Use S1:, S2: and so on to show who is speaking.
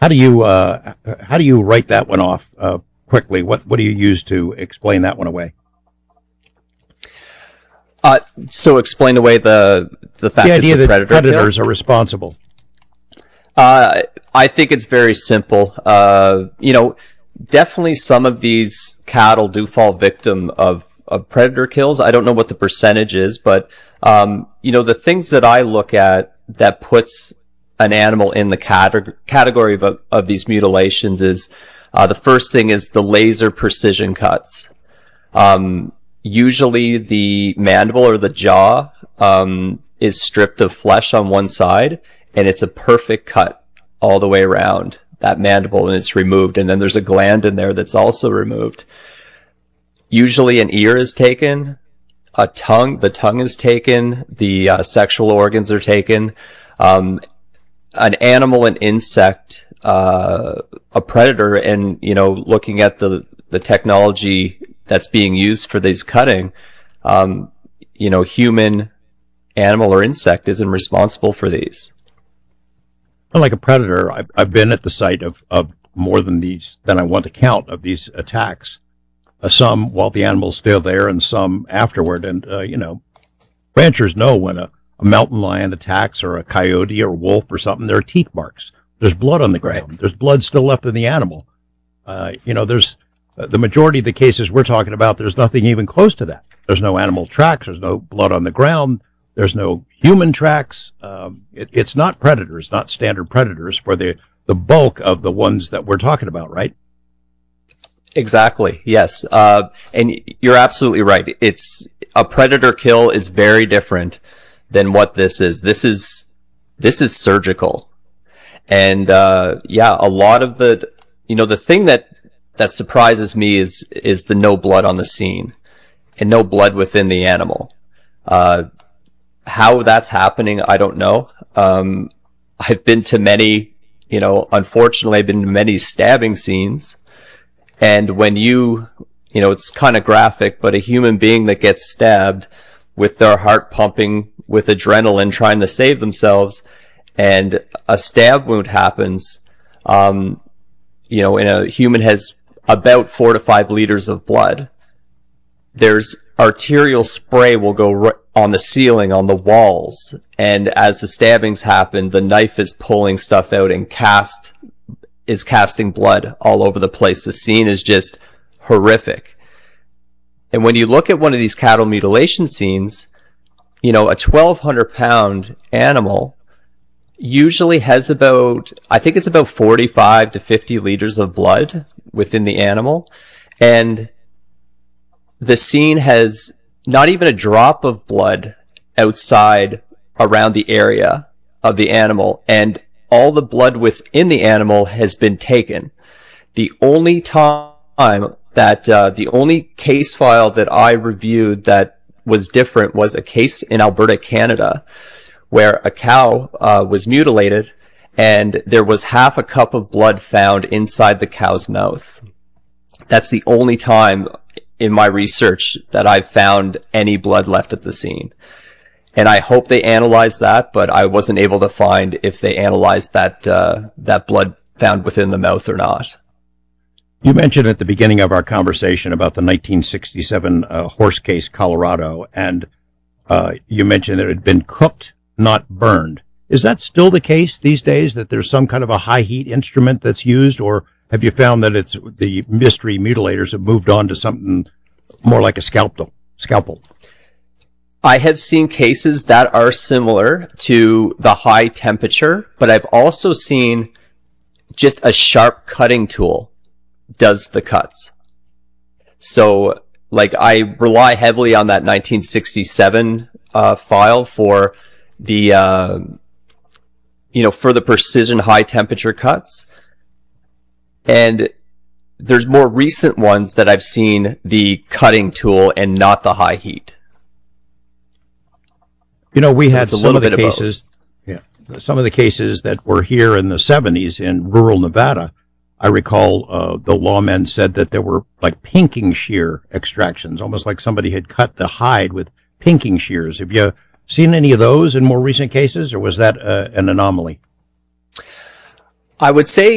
S1: how do you write that one off quickly? What do you use to explain that one away?
S2: So explain away the fact
S1: The idea
S2: it's a
S1: that predators
S2: kill?
S1: are responsible.
S2: I think it's very simple. Definitely some of these cattle do fall victim of predator kills. I don't know what the percentage is, but the things that I look at that puts an animal in the category of these mutilations is the first thing is the laser precision cuts. Usually the mandible or the jaw is stripped of flesh on one side, and it's a perfect cut all the way around that mandible, and it's removed, and then there's a gland in there that's also removed. Usually an ear is taken, the tongue is taken, the sexual organs are taken. An animal, an insect, a predator, and looking at the technology that's being used for these cutting, human, animal, or insect isn't responsible for these.
S1: Like a predator, I've been at the site of more than I want to count of these attacks. Some while the animal's still there, and some afterward. And ranchers know when a mountain lion attacks, or a coyote or a wolf or something, there are teeth marks. There's blood on the ground. Right. There's blood still left in the animal. There's the majority of the cases we're talking about. There's nothing even close to that. There's no animal tracks. There's no blood on the ground. There's no human tracks. It's not predators, not standard predators for the bulk of the ones that we're talking about, right?
S2: Exactly. Yes. And you're absolutely right. A predator kill is very different than what this is. This is surgical. And, a lot of the thing that surprises me is the no blood on the scene and no blood within the animal. How that's happening, I don't know. I've been to many, unfortunately I've been to many stabbing scenes. And when it's kind of graphic, but a human being that gets stabbed with their heart pumping with adrenaline trying to save themselves, and a stab wound happens, and a human has about 4 to 5 liters of blood. There's arterial spray will go on the ceiling, on the walls, and as the stabbings happen, the knife is pulling stuff out and is casting blood all over the place. The scene is just horrific. And when you look at one of these cattle mutilation scenes, a 1,200-pound animal usually has about 45 to 50 liters of blood within the animal. And the scene has not even a drop of blood outside around the area of the animal, and all the blood within the animal has been taken. The only time that the only case file that I reviewed that was different was a case in Alberta, Canada, where a cow was mutilated, and there was half a cup of blood found inside the cow's mouth. That's the only time in my research that I've found any blood left at the scene. And I hope they analyzed that, but I wasn't able to find if they analyzed that blood found within the mouth or not.
S1: You mentioned at the beginning of our conversation about the 1967 horse case, Colorado, and you mentioned that it had been cooked, not burned. Is that still the case these days, that there's some kind of a high heat instrument that's used, or have you found that it's the mystery mutilators have moved on to something more like a scalpel?
S2: I have seen cases that are similar to the high temperature, but I've also seen just a sharp cutting tool does the cuts. So, I rely heavily on that 1967 file for the, for the precision high temperature cuts. And there's more recent ones that I've seen the cutting tool and not the high heat.
S1: We had some of the cases, some of the cases that were here in the 70s in rural Nevada. I recall the lawmen said that there were like pinking shear extractions, almost like somebody had cut the hide with pinking shears. Have you seen any of those in more recent cases, or was that an anomaly?
S2: I would say